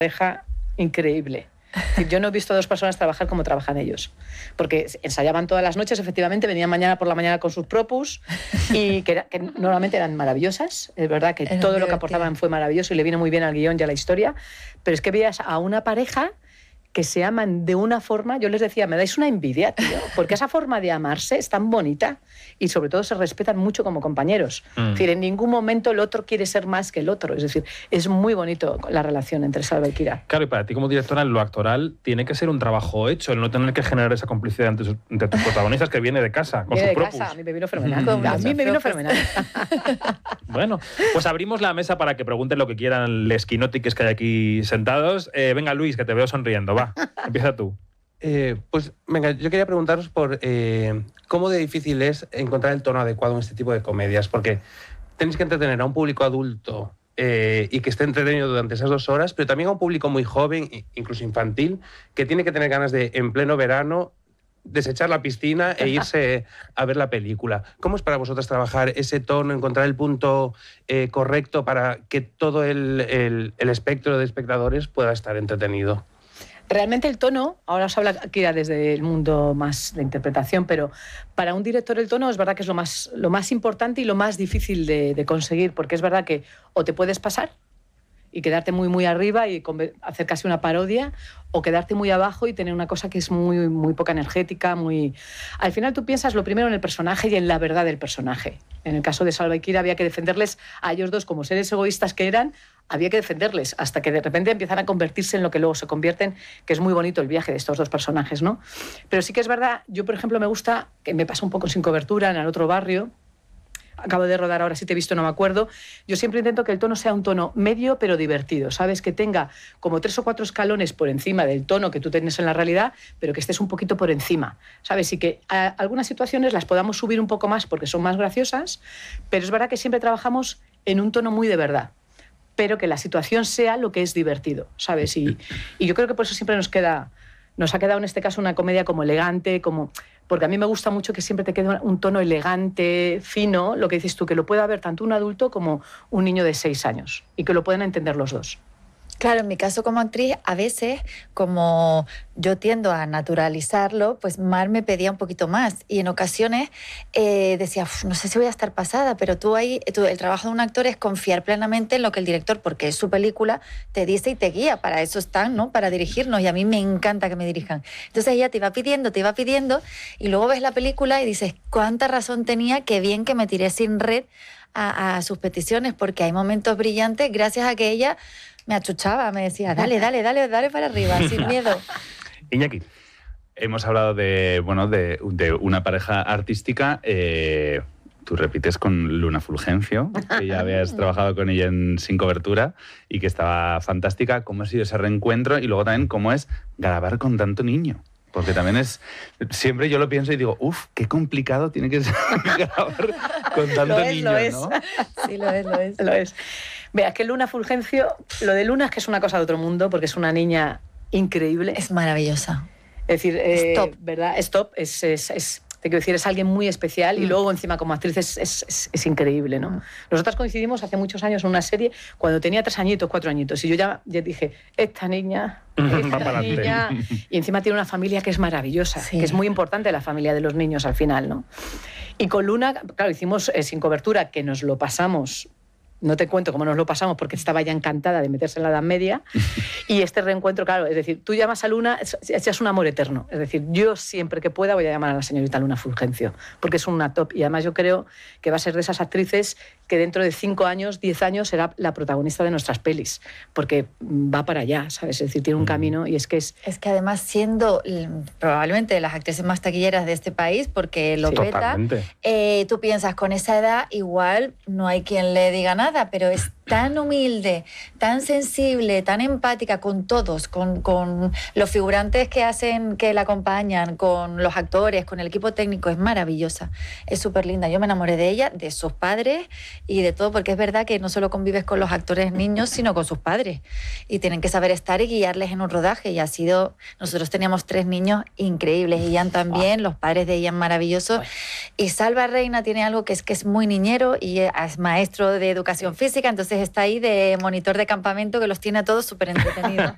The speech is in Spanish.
pareja increíble. Es decir, yo no he visto a dos personas trabajar como trabajan ellos, porque ensayaban todas las noches, efectivamente, venían mañana por la mañana con sus propus y que normalmente eran maravillosas. Es verdad que todo lo que aportaban fue maravilloso y le vino muy bien al guión y a la historia, pero es que veías a una pareja que se aman de una forma, yo les decía, me dais una envidia, tío, porque esa forma de amarse es tan bonita y sobre todo se respetan mucho como compañeros. Es decir, en ningún momento el otro quiere ser más que el otro. Es decir, es muy bonito la relación entre Salva y Kira. Claro, y para ti como directora, en lo actoral tiene que ser un trabajo hecho, el no tener que generar esa complicidad entre tus protagonistas que viene de casa, con viene sus de propus. casa, a mí me vino fenomenal. A mí me vino fenomenal. Bueno, pues abrimos la mesa para que pregunten lo que quieran les quinótiques que hay aquí sentados. Venga, Luis, que te veo sonriendo, va, empieza tú. Pues venga, yo quería preguntaros por cómo de difícil es encontrar el tono adecuado en este tipo de comedias, porque tenéis que entretener a un público adulto y que esté entretenido durante esas 2 horas, pero también a un público muy joven, incluso infantil, que tiene que tener ganas de, en pleno verano, desechar la piscina e irse a ver la película. ¿Cómo es para vosotras trabajar ese tono, encontrar el punto correcto para que todo el espectro de espectadores pueda estar entretenido? Realmente el tono, ahora os habla Kira desde el mundo más de interpretación, pero para un director el tono es verdad que es lo más importante y lo más difícil de conseguir, porque es verdad que o te puedes pasar y quedarte muy, muy arriba y hacer casi una parodia, o quedarte muy abajo y tener una cosa que es muy, muy poca energética, muy... Al final tú piensas lo primero en el personaje y en la verdad del personaje. En el caso de Salva y Kira había que defenderles a ellos dos como seres egoístas que eran, había que defenderles hasta que de repente empiezan a convertirse en lo que luego se convierten, que es muy bonito el viaje de estos dos personajes, ¿no? Pero sí que es verdad, yo por ejemplo me gusta, que me pasa un poco Sin cobertura, en El otro barrio, acabo de rodar ahora, si te he visto no me acuerdo, yo siempre intento que el tono sea un tono medio pero divertido, ¿sabes? Que tenga como 3 o 4 escalones por encima del tono que tú tienes en la realidad, pero que estés un poquito por encima, ¿sabes? Y que algunas situaciones las podamos subir un poco más porque son más graciosas, pero es verdad que siempre trabajamos en un tono muy de verdad, pero que la situación sea lo que es divertido, ¿sabes? Y yo creo que por eso siempre nos ha quedado en este caso una comedia como elegante, porque a mí me gusta mucho que siempre te quede un tono elegante, fino, lo que dices tú, que lo pueda ver tanto un adulto como un niño de 6 años y que lo puedan entender los dos. Claro, en mi caso como actriz, a veces, como yo tiendo a naturalizarlo, pues Mar me pedía un poquito más. Y en ocasiones decía, no sé si voy a estar pasada, pero el trabajo de un actor es confiar plenamente en lo que el director, porque es su película, te dice y te guía. Para eso están, ¿no? Para dirigirnos. Y a mí me encanta que me dirijan. Entonces ella te va pidiendo, y luego ves la película y dices, cuánta razón tenía, qué bien que me tiré sin red a sus peticiones, porque hay momentos brillantes gracias a que ella me achuchaba, me decía, dale para arriba, sin miedo. Iñaki. Hemos hablado de una pareja artística. Tú repites con Luna Fulgencio, que ya habías trabajado con ella en Sin cobertura y que estaba fantástica. ¿Cómo ha sido ese reencuentro? Y luego también, ¿cómo es grabar con tanto niño? Porque también siempre yo lo pienso y digo, qué complicado tiene que ser grabar con tanto niño, ¿no? Sí, lo es. Vea, que Luna Fulgencio, lo de Luna es que es una cosa de otro mundo, porque es una niña increíble. Es maravillosa. Es decir, es top. ¿Verdad? Es top, te quiero decir, es alguien muy especial y luego encima como actriz es increíble, ¿no? Nosotras coincidimos hace muchos años en una serie cuando tenía 3 añitos, 4 añitos y yo ya dije, esta niña, y encima tiene una familia que es maravillosa, que es muy importante la familia de los niños al final, ¿no? Y con Luna, claro, hicimos Sin cobertura, que nos lo pasamos. No te cuento cómo nos lo pasamos porque estaba ya encantada de meterse en la Edad Media. Y este reencuentro, claro, es decir, tú llamas a Luna, es un amor eterno. Es decir, yo siempre que pueda voy a llamar a la señorita Luna Fulgencio, porque es una top. Y además yo creo que va a ser de esas actrices que dentro de 5 años, 10 años será la protagonista de nuestras pelis, porque va para allá, ¿sabes? Es decir, tiene un camino y es que es... Es que además siendo probablemente de las actrices más taquilleras de este país, porque lo peta, tú piensas, con esa edad igual no hay quien le diga nada, pero es tan humilde, tan sensible, tan empática con todos, con los figurantes que la acompañan, con los actores, con el equipo técnico, es maravillosa, es súper linda. Yo me enamoré de ella, de sus padres y de todo, porque es verdad que no solo convives con los actores niños, sino con sus padres, y tienen que saber estar y guiarles en un rodaje, y nosotros teníamos 3 niños increíbles, y Ian también, los padres de Ian maravillosos, y Salva Reina tiene algo que es muy niñero y es maestro de educación física, entonces está ahí de monitor de campamento que los tiene a todos súper entretenidos.